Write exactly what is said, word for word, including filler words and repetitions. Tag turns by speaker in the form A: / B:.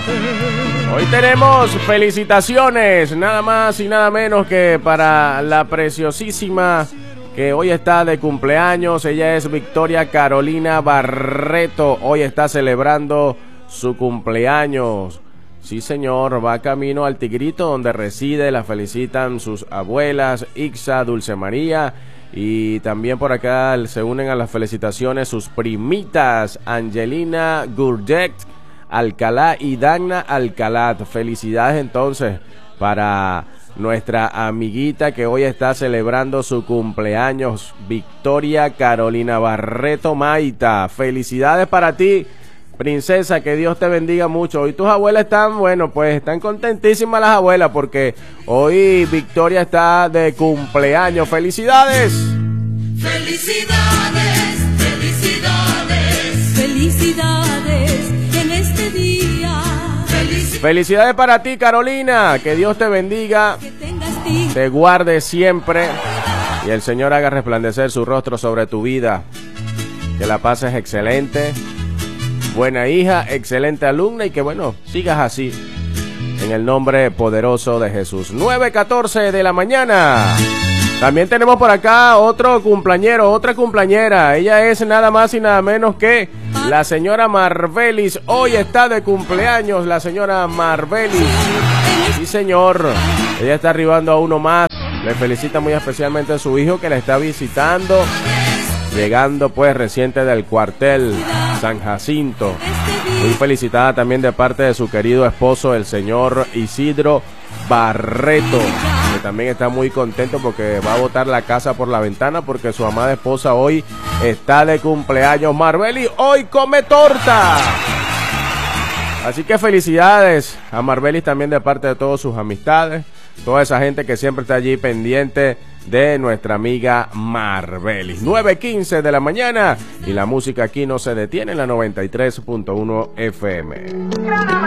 A: Hoy tenemos felicitaciones, nada más y nada menos que para la preciosísima que hoy está de cumpleaños. Ella es Victoria Carolina Barreto. Hoy está celebrando su cumpleaños. Sí, señor, va camino al Tigrito, donde reside. La felicitan sus abuelas, Ixa, Dulce María. Y también por acá se unen a las felicitaciones sus primitas, Angelina Gurjet Alcalá y Dagna Alcalá. Felicidades entonces para nuestra amiguita que hoy está celebrando su cumpleaños, Victoria Carolina Barreto Maita. Felicidades para ti, princesa, que Dios te bendiga mucho. Hoy tus abuelas están, bueno, pues están contentísimas las abuelas porque hoy Victoria está de cumpleaños. ¡Felicidades!
B: ¡Felicidades! ¡Felicidades! ¡Felicidades en este día! ¡Felicidades!
A: Felicidades para ti, Carolina. Que Dios te bendiga, te guarde siempre y el Señor haga resplandecer su rostro sobre tu vida. Que la pases excelente. Buena hija, excelente alumna y que bueno, sigas así en el nombre poderoso de Jesús. nueve catorce de la mañana. También tenemos por acá otro cumpleañero, otra cumpleañera. Ella es nada más y nada menos que la señora Marbelis. Hoy está de cumpleaños la señora Marbelis. Sí, señor. Ella está arribando a uno más. Le felicita muy especialmente a su hijo que la está visitando. Llegando pues reciente del cuartel San Jacinto. Muy felicitada también de parte de su querido esposo, el señor Isidro Barreto, que también está muy contento porque va a botar la casa por la ventana porque su amada esposa hoy está de cumpleaños. Marbeli hoy come torta. Así que felicidades a Marbelis también de parte de todas sus amistades, toda esa gente que siempre está allí pendiente de nuestra amiga Marbelis. nueve quince de la mañana y la música aquí no se detiene en la noventa y tres punto uno F M.